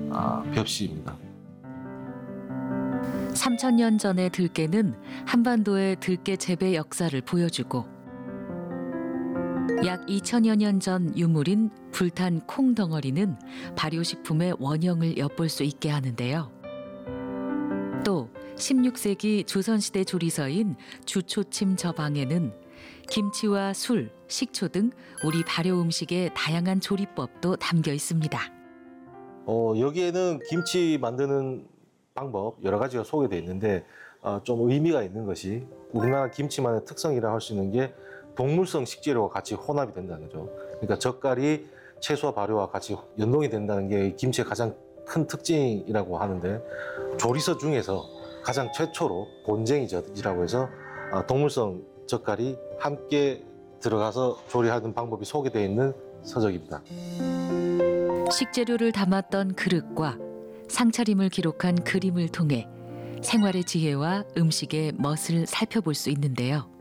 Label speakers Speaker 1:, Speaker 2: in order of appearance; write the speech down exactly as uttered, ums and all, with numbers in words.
Speaker 1: 아, 벽시입니다.
Speaker 2: 삼천 년 전의 들깨는 한반도의 들깨 재배 역사를 보여주고 약 이천여 년 전 유물인 불탄 콩 덩어리는 발효식품의 원형을 엿볼 수 있게 하는데요. 또 십육 세기 조선시대 조리서인 주초침 저방에는 김치와 술, 식초 등 우리 발효 음식의 다양한 조리법도 담겨 있습니다.
Speaker 1: 어, 여기에는 김치 만드는 방법 여러 가지가 소개되어 있는데 어, 좀 의미가 있는 것이 우리나라 김치만의 특성이라 할 수 있는 게 동물성 식재료와 같이 혼합이 된다는 거죠. 그러니까 젓갈이 채소와 발효와 같이 연동이 된다는 게 김치의 가장 큰 특징이라고 하는데 조리서 중에서 가장 최초로 곤쟁이젓이라고 해서 동물성 젓갈이 함께 들어가서 조리하는 방법이 소개되어 있는 서적입니다.
Speaker 2: 식재료를 담았던 그릇과 상차림을 기록한 그림을 통해 생활의 지혜와 음식의 멋을 살펴볼 수 있는데요.